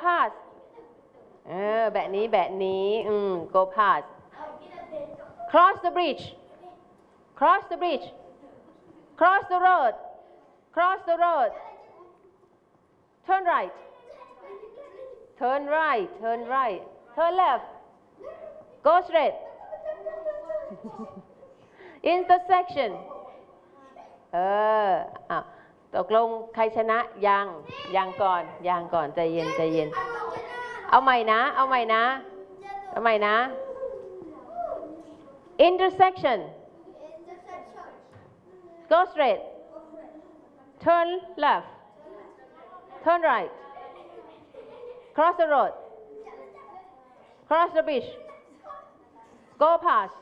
past แบบนี้go past cross the bridge cross the bridge cross the road cross the road turn right turn right turn right turn left go straight intersection ตกลงใครชนะยังก่อนใจเย็นเอาใหม่นะ intersection go straight turn left turn right cross the road cross the bridge go past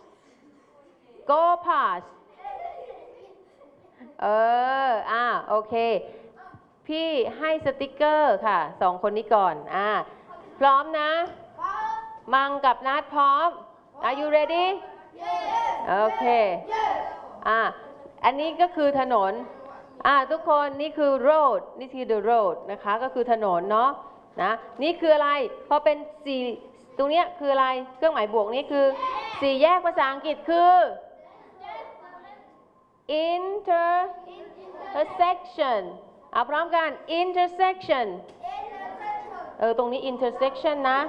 โอเคพี่ให้สติกเกอร์ค่ะ2คนนี้ก่อนพร้อมนะมังกับนัดพร้อม Are you ready โอเคอันนี้ก็คือถนนทุกคนนี่คือ road นี่คือ the road นะคะก็คือถนนเนาะนะนี่คืออะไรพอเป็นตรงนี้คืออะไรเครื่องหมายบวกนี่คือสี่แยกภาษาอังกฤษคือ intersection พร้อมกัน intersection ตรงนี้ intersection นะ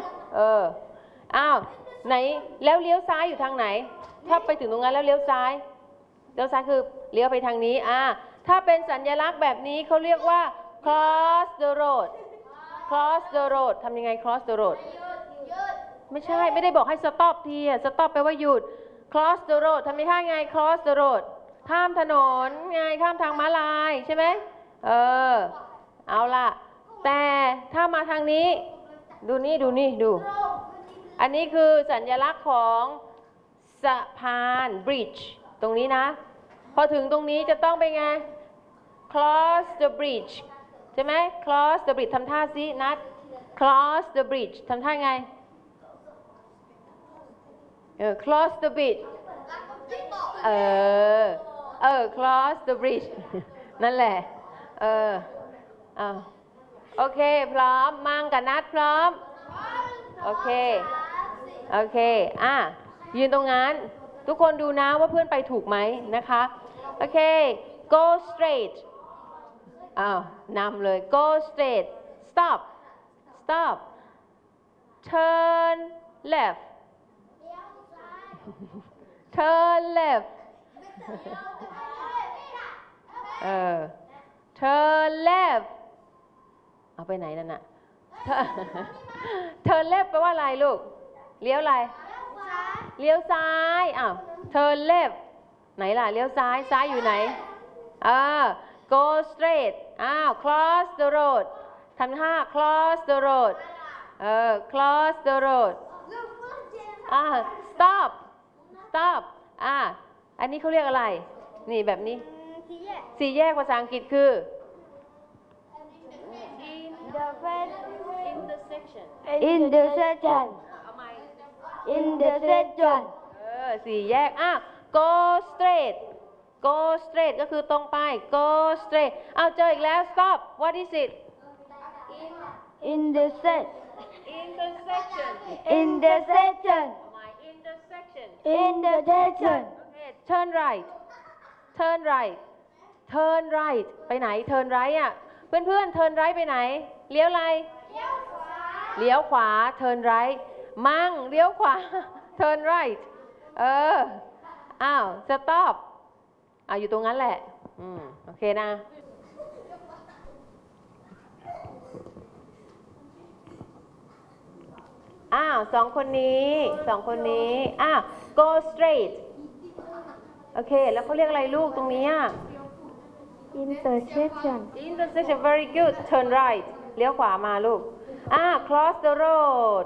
ไหนแล้วเลี้ยวซ้ายอยู่ทางไหนถ้าไปถึงตรงนั้นแล้วเลี้ยวซ้ายคือเลี้ยวไปทางนี้ถ้าเป็นสัญลักษณ์แบบนี้เขาเรียกว่า cross the road cross the road ทำยังไง cross the road ไม่ได้บอกให้ stop ทีstop แปลว่าหยุด cross the road ทำยังไง cross the road ข้ามถนนไงข้ามทางม้าลายใช่ไหมเอาล่ะแต่ถ้ามาทางนี้ดูอันนี้คือสัญลักษณ์ของสะพาน bridge ตรงนี้นะพอถึงตรงนี้จะต้องเป็นไง cross the bridge ใช่ไหม cross the bridge ทำท่าซินัด cross the bridge ทำท่าไงcross the bridge cross the bridge นั่นแหละโอเคพร้อมมังกับนัดพร้อมโอเคยืนตรงนั้นทุกคนดูนะว่าเพื่อนไปถูกไหมนะคะโอเค go straight นำเลย go straight stop turn left turn left turn left เอาไปไหนนั่นน่ะ turn left แปลว่าอะไรลูกเลี้ยวอะไรเลี้ยวซ้ายturn left ไหนล่ะเลี้ยวซ้ายอยู่ไหนgo straight cross the road ทำท่า cross the road cross the road stop อันนี้เขาเรียกอะไรนี่แบบนี้สี่แยกภาษาอังกฤษคือ intersection สี่แยกgo straight ก็คือตรงไป go straight เจออีกแล้ว stop what is it intersection okay turn right ไปไหน turn right เพื่อน turn right ไปไหนเลี้ยวอะไรเลี้ยวขวา turn right มั่งเลี้ยวขวา turn right stop อยู่ตรงนั้นแหละโอเคนะสองคนนี้go straight โอเคแล้วเขาเรียกอะไรลูกตรงนี้ intersection very good turn right เลี้ยวขวามาลูกcross the road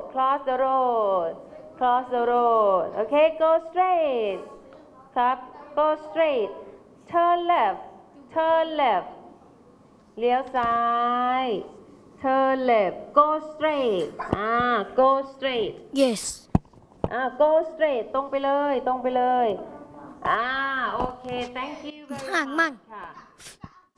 โอเค go straight ครับ go straight turn left เลี้ยวซ้าย turn left go straight go straight yes go straight ตรงไปเลยโอเค thank you very much